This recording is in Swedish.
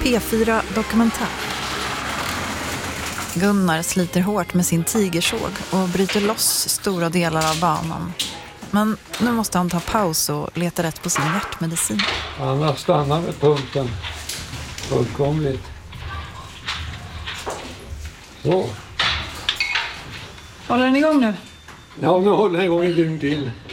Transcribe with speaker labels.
Speaker 1: P4 Dokumentär. Gunnar sliter hårt med sin tigersåg och bryter loss stora delar av banan. Men nu måste han ta paus och leta rätt på sin hjärtmedicin.
Speaker 2: Han har stannat med pumpen fullkomligt. Så.
Speaker 3: Håller den igång nu?
Speaker 2: Ja, nu håller den igång en dygn till.